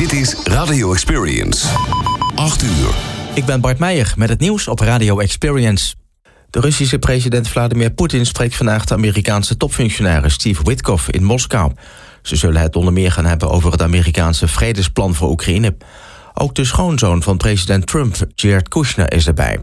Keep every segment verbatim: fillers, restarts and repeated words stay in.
Dit is Radio Experience. acht uur. Ik ben Bart Meijer met het nieuws op Radio Experience. De Russische president Vladimir Poetin spreekt vandaag de Amerikaanse topfunctionaris Steve Witkoff in Moskou. Ze zullen het onder meer gaan hebben over het Amerikaanse vredesplan voor Oekraïne. Ook de schoonzoon van president Trump, Jared Kushner, is erbij.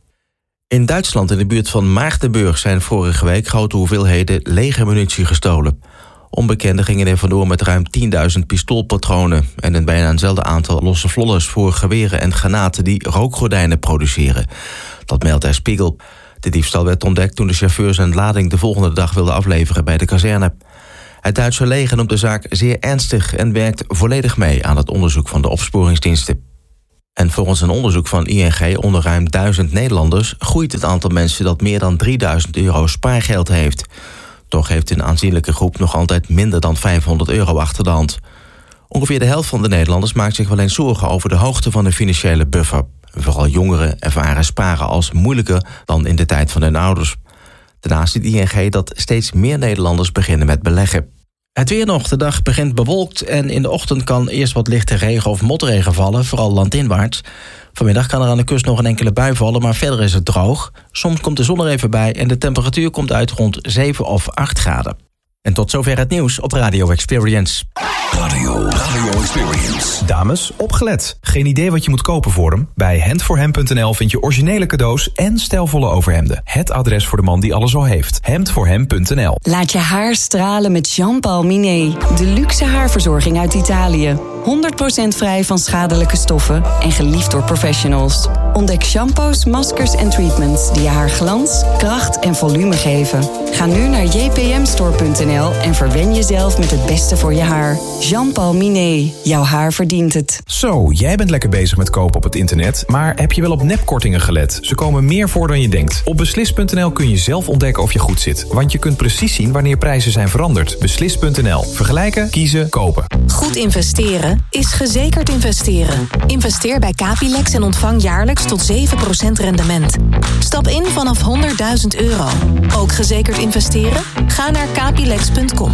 In Duitsland, in de buurt van Maagdenburg, zijn vorige week grote hoeveelheden legermunitie gestolen. Onbekenden gingen er vandoor met ruim tienduizend pistoolpatronen en een bijna eenzelfde aantal losse vlodders voor geweren en granaten die rookgordijnen produceren. Dat meldt Der Spiegel. De diefstal werd ontdekt toen de chauffeur zijn lading de volgende dag wilde afleveren bij de kazerne. Het Duitse leger noemt de zaak zeer ernstig en werkt volledig mee aan het onderzoek van de opsporingsdiensten. En volgens een onderzoek van I N G onder ruim duizend Nederlanders groeit het aantal mensen dat meer dan drieduizend euro spaargeld heeft. Toch heeft een aanzienlijke groep nog altijd minder dan vijfhonderd euro achter de hand. Ongeveer de helft van de Nederlanders maakt zich wel eens zorgen over de hoogte van de financiële buffer. Vooral jongeren ervaren sparen als moeilijker dan in de tijd van hun ouders. Daarnaast ziet I N G dat steeds meer Nederlanders beginnen met beleggen. Het weer nog. De dag begint bewolkt en in de ochtend kan eerst wat lichte regen of motregen vallen, vooral landinwaarts. Vanmiddag kan er aan de kust nog een enkele bui vallen, maar verder is het droog. Soms komt de zon er even bij en de temperatuur komt uit rond zeven of acht graden. En tot zover het nieuws op Radio Experience. Radio, Radio Experience. Dames, opgelet. Geen idee wat je moet kopen voor hem? Bij hand for hem punt n l vind je originele cadeaus en stijlvolle overhemden. Het adres voor de man die alles al heeft. hand for hem punt n l. Laat je haar stralen met Jean-Paul Minet. De luxe haarverzorging uit Italië. honderd procent vrij van schadelijke stoffen en geliefd door professionals. Ontdek shampoos, maskers en treatments die je haar glans, kracht en volume geven. Ga nu naar j p m store punt n l en verwen jezelf met het beste voor je haar. Jean-Paul Minet, jouw haar verdient het. Zo, jij bent lekker bezig met kopen op het internet, maar heb je wel op nepkortingen gelet? Ze komen meer voor dan je denkt. Op beslis punt n l kun je zelf ontdekken of je goed zit, want je kunt precies zien wanneer prijzen zijn veranderd. beslis punt n l. Vergelijken, kiezen, kopen. Goed investeren is gezekerd investeren. Investeer bij Capilex en ontvang jaarlijks tot zeven procent rendement. Stap in vanaf honderdduizend euro. Ook gezekerd investeren? Ga naar capilex punt com.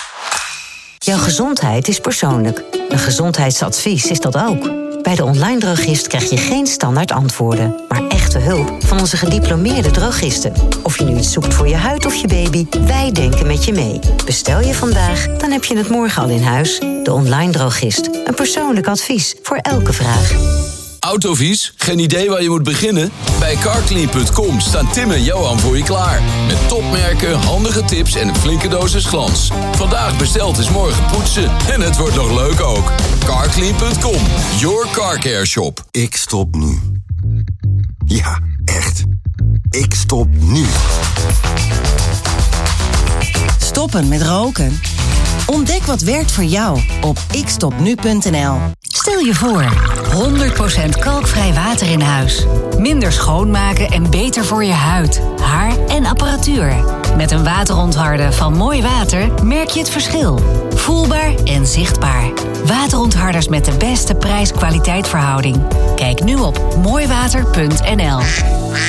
Jouw gezondheid is persoonlijk. Een gezondheidsadvies is dat ook. Bij de online drogist krijg je geen standaard antwoorden, maar echte hulp van onze gediplomeerde drogisten. Of je nu iets zoekt voor je huid of je baby, wij denken met je mee. Bestel je vandaag, dan heb je het morgen al in huis. De online drogist. Een persoonlijk advies voor elke vraag. Autovies? Geen idee waar je moet beginnen? Bij carclean punt com staan Tim en Johan voor je klaar. Met topmerken, handige tips en een flinke dosis glans. Vandaag besteld is morgen poetsen. En het wordt nog leuk ook. carclean punt com, your car care shop. Ik stop nu. Ja, echt. Ik stop nu. Stoppen met roken? Ontdek wat werkt voor jou op ik stop nu punt n l. Stel je voor, honderd procent kalkvrij water in huis. Minder schoonmaken en beter voor je huid, haar en apparatuur. Met een waterontharder van Mooi Water merk je het verschil. Voelbaar en zichtbaar. Waterontharders met de beste prijs-kwaliteitverhouding. Kijk nu op mooi water punt n l.